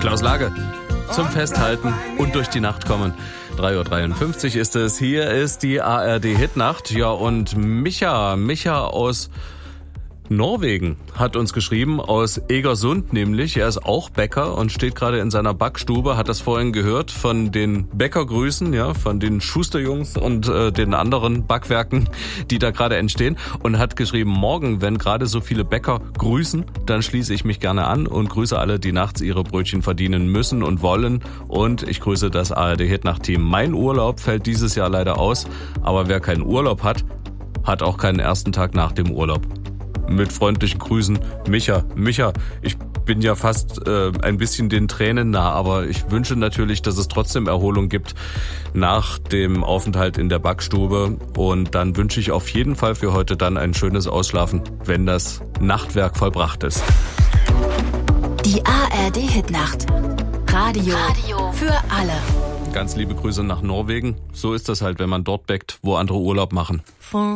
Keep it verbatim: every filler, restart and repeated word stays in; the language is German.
Klaus Lage zum Festhalten und durch die Nacht kommen. drei Uhr dreiundfünfzig ist es. Hier ist die A R D-Hitnacht. Ja, und Micha, Micha aus Norwegen hat uns geschrieben, aus Egersund nämlich. Er ist auch Bäcker und steht gerade in seiner Backstube, hat das vorhin gehört von den Bäckergrüßen, ja, von den Schusterjungs und äh, den anderen Backwerken, die da gerade entstehen, und hat geschrieben, morgen, wenn gerade so viele Bäcker grüßen, dann schließe ich mich gerne an und grüße alle, die nachts ihre Brötchen verdienen müssen und wollen, und ich grüße das A R D-Hitnacht-Team. Mein Urlaub fällt dieses Jahr leider aus, aber wer keinen Urlaub hat, hat auch keinen ersten Tag nach dem Urlaub. Mit freundlichen Grüßen, Micha. Micha, ich bin ja fast äh, ein bisschen den Tränen nah, aber ich wünsche natürlich, dass es trotzdem Erholung gibt nach dem Aufenthalt in der Backstube. Und dann wünsche ich auf jeden Fall für heute dann ein schönes Ausschlafen, wenn das Nachtwerk vollbracht ist. Die A R D-Hitnacht. Radio, Radio für alle. Ganz liebe Grüße nach Norwegen. So ist das halt, wenn man dort backt, wo andere Urlaub machen.